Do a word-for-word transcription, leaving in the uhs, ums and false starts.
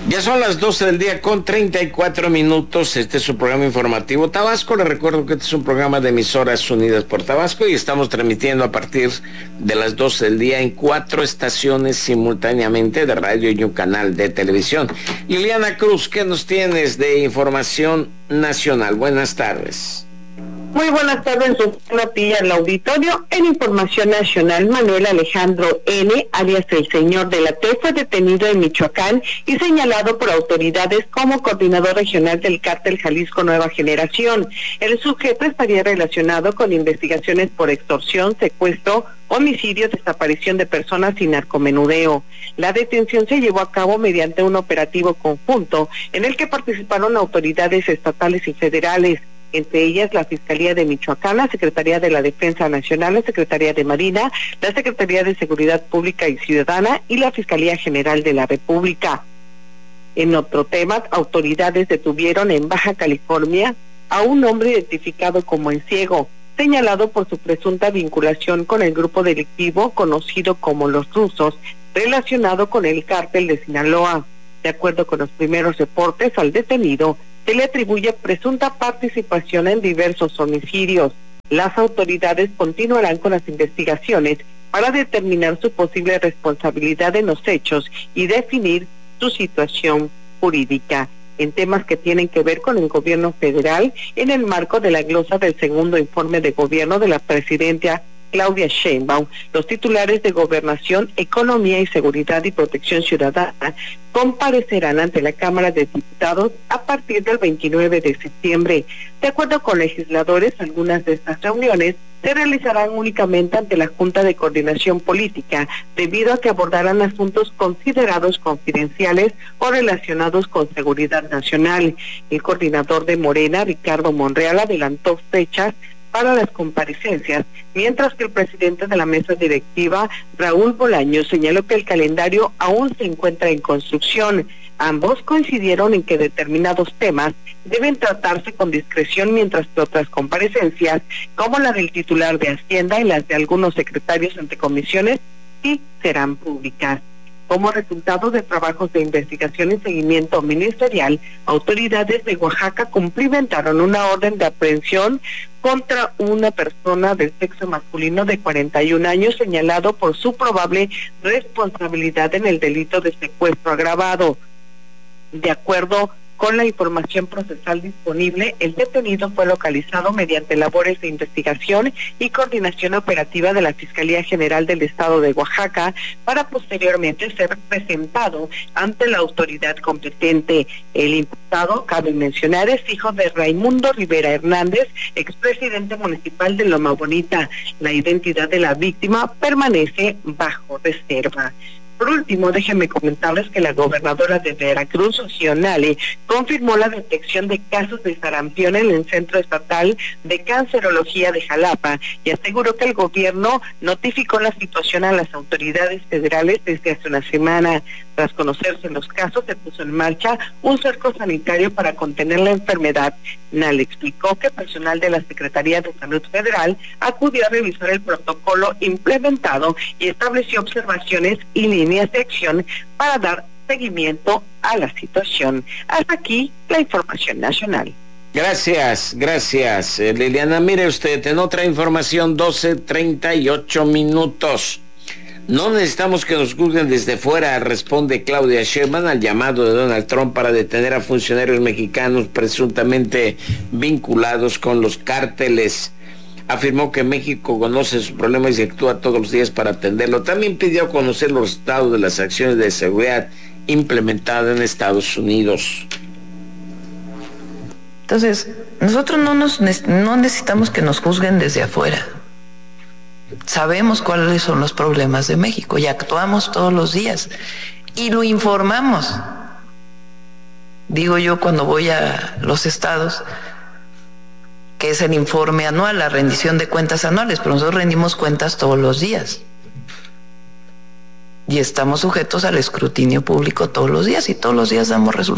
Ya son las doce del día con treinta y cuatro minutos. Este es su programa informativo Tabasco. Les recuerdo que este es un programa de Emisoras Unidas por Tabasco y estamos transmitiendo a partir de las doce del día en cuatro estaciones simultáneamente de radio y un canal de televisión. Liliana Cruz, ¿qué nos tienes de información nacional? Buenas tardes. Muy buenas tardes, doctora Pilla, al auditorio. En Información Nacional, Manuel Alejandro N., alias el señor de la T, fue detenido en Michoacán y señalado por autoridades como coordinador regional del cártel Jalisco Nueva Generación. El sujeto estaría relacionado con investigaciones por extorsión, secuestro, homicidio, desaparición de personas y narcomenudeo. La detención se llevó a cabo mediante un operativo conjunto en el que participaron autoridades estatales y federales, entre ellas la Fiscalía de Michoacán, la Secretaría de la Defensa Nacional, la Secretaría de Marina, la Secretaría de Seguridad Pública y Ciudadana y la Fiscalía General de la República. En otro tema, autoridades detuvieron en Baja California a un hombre identificado como El Ciego, señalado por su presunta vinculación con el grupo delictivo conocido como Los Rusos, relacionado con el cártel de Sinaloa. De acuerdo con los primeros reportes, al detenido se le atribuye presunta participación en diversos homicidios. Las autoridades continuarán con las investigaciones para determinar su posible responsabilidad en los hechos y definir su situación jurídica. En temas que tienen que ver con el gobierno federal, en el marco de la glosa del segundo informe de gobierno de la presidenta Claudia Sheinbaum, los titulares de Gobernación, Economía y Seguridad y Protección Ciudadana comparecerán ante la Cámara de Diputados a partir del veintinueve de septiembre. De acuerdo con legisladores, algunas de estas reuniones se realizarán únicamente ante la Junta de Coordinación Política, debido a que abordarán asuntos considerados confidenciales o relacionados con seguridad nacional. El coordinador de Morena, Ricardo Monreal, adelantó fechas para las comparecencias, mientras que el presidente de la mesa directiva, Raúl Bolaños, señaló que el calendario aún se encuentra en construcción. Ambos coincidieron en que determinados temas deben tratarse con discreción, mientras que otras comparecencias, como la del titular de Hacienda y las de algunos secretarios ante comisiones, sí serán públicas. Como resultado de trabajos de investigación y seguimiento ministerial, autoridades de Oaxaca cumplimentaron una orden de aprehensión contra una persona del sexo masculino de cuarenta y un años, señalado por su probable responsabilidad en el delito de secuestro agravado. De acuerdo con la información procesal disponible, el detenido fue localizado mediante labores de investigación y coordinación operativa de la Fiscalía General del Estado de Oaxaca para posteriormente ser presentado ante la autoridad competente. El imputado, cabe mencionar, es hijo de Raimundo Rivera Hernández, expresidente municipal de Loma Bonita. La identidad de la víctima permanece bajo reserva. Por último, déjenme comentarles que la gobernadora de Veracruz, Rocío Nale, confirmó la detección de casos de sarampión en el Centro Estatal de Cancerología de Jalapa y aseguró que el gobierno notificó la situación a las autoridades federales desde hace una semana. Tras conocerse los casos, se puso en marcha un cerco sanitario para contener la enfermedad. Nale explicó que personal de la Secretaría de Salud Federal acudió a revisar el protocolo implementado y estableció observaciones y líneas de acción para dar seguimiento a la situación. Hasta aquí la información nacional. Gracias, gracias, Liliana. Mire usted, en otra información, doce treinta y ocho minutos. No necesitamos que nos juzguen desde fuera, responde Claudia Sheinbaum al llamado de Donald Trump para detener a funcionarios mexicanos presuntamente vinculados con los cárteles. Afirmó que México conoce sus problemas y actúa todos los días para atenderlo. También pidió conocer los resultados de las acciones de seguridad implementadas en Estados Unidos. Entonces, nosotros no, nos, no necesitamos que nos juzguen desde afuera. Sabemos cuáles son los problemas de México y actuamos todos los días y lo informamos. Digo yo cuando voy a los estados, que es el informe anual, la rendición de cuentas anuales, pero nosotros rendimos cuentas todos los días. Y estamos sujetos al escrutinio público todos los días y todos los días damos resultados.